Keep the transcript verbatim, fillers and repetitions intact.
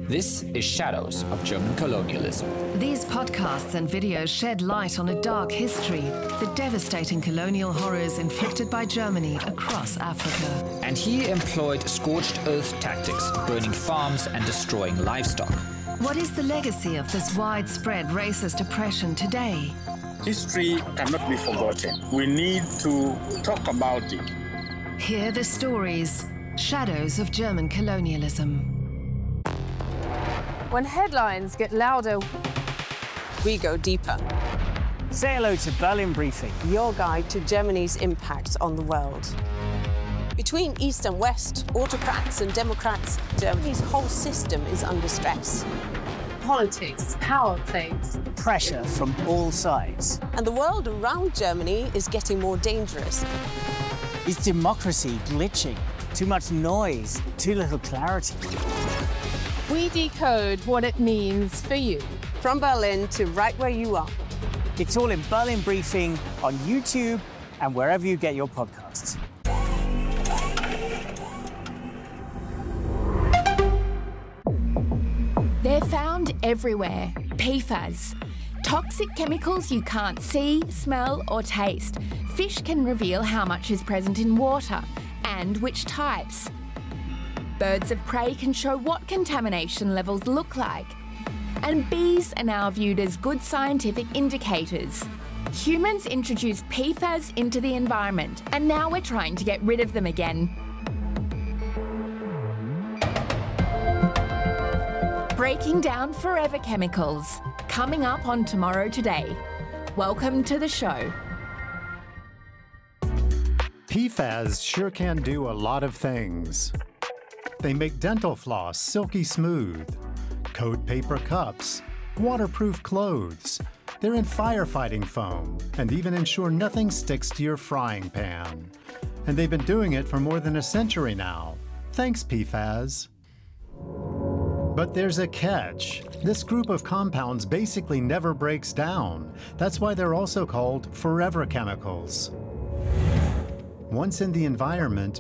This is Shadows of German Colonialism. These podcasts and videos shed light on a dark history, the devastating colonial horrors inflicted by Germany across Africa. And he employed scorched earth tactics, burning farms and destroying livestock. What is the legacy of this widespread racist oppression today? History cannot be forgotten. We need to talk about it. Hear the stories, Shadows of German Colonialism. When headlines get louder, we go deeper. Say hello to Berlin Briefing, your guide to Germany's impact on the world. Between East and West, autocrats and democrats, Germany's whole system is under stress. Politics, power plays, pressure from all sides. And the world around Germany is getting more dangerous. Is democracy glitching? Too much noise, too little clarity. We decode what it means for you. From Berlin to right where you are. It's all in Berlin Briefing on YouTube and wherever you get your podcasts. They're found everywhere. P FAS. Toxic chemicals you can't see, smell or taste. Fish can reveal how much is present in water and which types. Birds of prey can show what contamination levels look like. And bees are now viewed as good scientific indicators. Humans introduced P FAS into the environment, and now we're trying to get rid of them again. Breaking down forever chemicals, coming up on Tomorrow Today. Welcome to the show. P FAS sure can do a lot of things. They make dental floss silky smooth, coat paper cups, waterproof clothes. They're in firefighting foam and even ensure nothing sticks to your frying pan. And they've been doing it for more than a century now. Thanks, P FAS. But there's a catch. This group of compounds basically never breaks down. That's why they're also called forever chemicals. Once in the environment,